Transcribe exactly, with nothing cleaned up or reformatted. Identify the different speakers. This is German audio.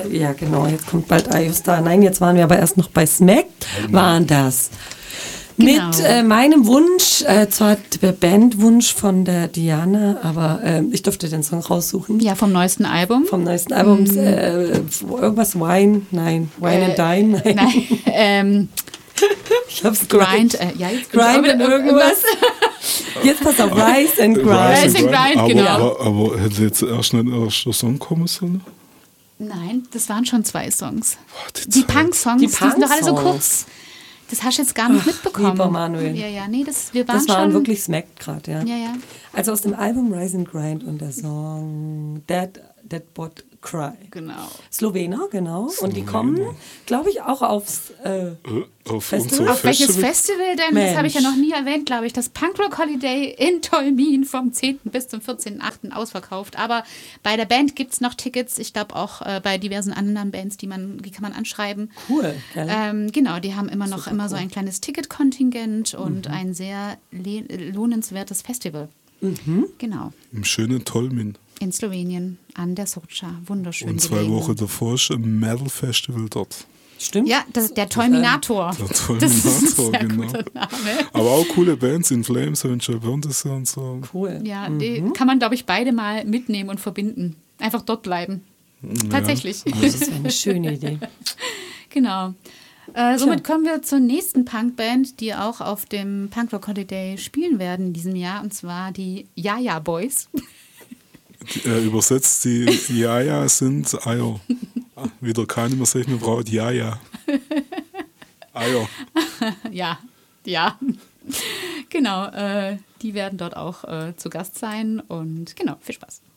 Speaker 1: ja genau, jetzt kommt bald Are You Star? Nein, jetzt waren wir aber erst noch bei Smack, waren das.
Speaker 2: Genau.
Speaker 1: Mit äh, meinem Wunsch, äh, zwar der Bandwunsch von der Diana, aber äh, ich durfte den Song raussuchen.
Speaker 2: Ja, vom neuesten Album.
Speaker 1: Vom neuesten Album, mm. äh, irgendwas Wine, nein, Wine
Speaker 2: äh,
Speaker 1: and Dine, nein.
Speaker 2: Nein, ähm,
Speaker 1: ich hab's
Speaker 2: Grind, äh, ja, jetzt
Speaker 1: Grind and irgendwas. Jetzt pass auf, Rise and Grind.
Speaker 2: Rise and Grind,
Speaker 3: aber,
Speaker 2: genau.
Speaker 3: Aber, aber hätte jetzt erst nicht erst der Song kommen sollen?
Speaker 2: Nein, das waren schon zwei Songs.
Speaker 3: Boah, die
Speaker 2: Die
Speaker 3: Zeit.
Speaker 2: Punk-Songs,
Speaker 1: Die
Speaker 2: die, sind doch alle so
Speaker 1: Punk-Songs.
Speaker 2: kurz. Das hast du jetzt gar nicht
Speaker 1: Ach,
Speaker 2: mitbekommen.
Speaker 1: lieber Manuel.
Speaker 2: Ja, ja, nee, das, wir waren
Speaker 1: Das waren
Speaker 2: schon...
Speaker 1: wirklich Smacked gerade, ja.
Speaker 2: Ja, ja.
Speaker 1: Also aus dem Album Rise and Grind und der Song Dead, Dead Bot Cry.
Speaker 2: Genau.
Speaker 1: Slowener, genau. Und die kommen, glaube ich, auch aufs äh,
Speaker 3: Äh, auf
Speaker 1: Festival?
Speaker 3: unser
Speaker 2: Auf welches
Speaker 3: Festival?
Speaker 2: Festival denn?
Speaker 1: Mensch.
Speaker 2: Das habe ich ja noch nie erwähnt, glaube ich. Das Punkrock Holiday in Tolmin vom zehnten bis zum vierzehnten achten ausverkauft. Aber bei der Band gibt es noch Tickets. Ich glaube auch äh, bei diversen anderen Bands, die man, die kann man anschreiben.
Speaker 1: Cool. Gell?
Speaker 2: Ähm, genau, die haben immer noch
Speaker 1: Super
Speaker 2: immer so
Speaker 1: cool.
Speaker 2: ein kleines Ticketkontingent und ein sehr le- lohnenswertes Festival.
Speaker 1: Mhm.
Speaker 2: Genau.
Speaker 3: Im schönen Tolmin.
Speaker 2: In Slowenien an der Socha. Wunderschön.
Speaker 3: Und zwei
Speaker 2: gelegen.
Speaker 3: Wochen davor ist ein Metal-Festival dort.
Speaker 1: Stimmt?
Speaker 2: Ja, das ist der Tolminator.
Speaker 3: Der
Speaker 2: Das ist ein
Speaker 3: Tolminator,
Speaker 2: sehr
Speaker 3: genau.
Speaker 2: guter Name.
Speaker 3: Aber auch coole Bands, In Flames, Avenger Burndes und so.
Speaker 1: Cool.
Speaker 2: Ja, die kann man, glaube ich, beide mal mitnehmen und verbinden. Einfach dort bleiben. Tatsächlich.
Speaker 1: Das ist eine schöne Idee.
Speaker 2: Genau. Äh, somit kommen wir zur nächsten Punkband, die auch auf dem Punkrock Holiday spielen werden in diesem Jahr, und zwar die Jaja Boys.
Speaker 3: Die, äh, übersetzt die Jaja sind Eier. Ah, wieder keine mehr sich mehr braucht. Jaja. Eier.
Speaker 2: Ja, ja. Genau, äh, die werden dort auch äh, zu Gast sein und genau, viel Spaß.